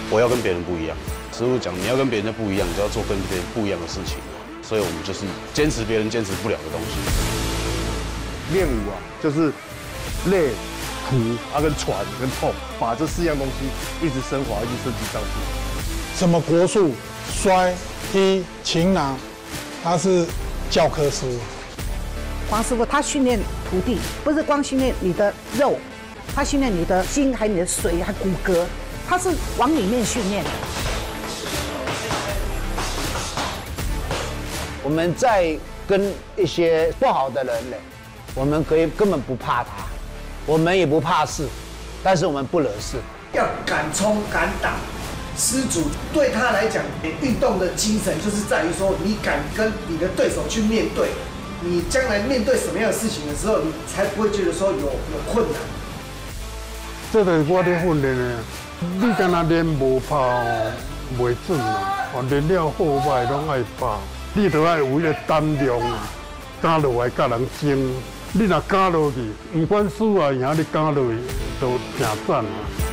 我要跟别人不一样。师傅讲，你要跟别人的不一样，你就要做跟别人不一样的事情。所以我们就是坚持别人坚持不了的东西。 练武啊，就是累、苦跟喘跟痛，把这4样东西一直升华，一直升级上去。 什么国术、摔、踢、擒拿，他是教科书。 黄师傅他训练徒弟，不是光训练你的肉，他训练你的心，还有你的髓，还骨骼，他是往里面训练的。 我们在跟一些不好的人呢，我们可以根本不怕他，我们也不怕事，但是我们不惹事。 要敢冲敢打，施主对他来讲，运动的精神就是在于说，你敢跟你的对手去面对，你将来面对什么样的事情的时候，你才不会觉得说有困难。 这个我咧训练的，你敢若练无拍哦，袂准啦。练了好歹拢爱拍，你着爱有迄个胆量啊，敢落来甲人争。你若敢落去，不管输啊赢，你敢落去就赢赞啊。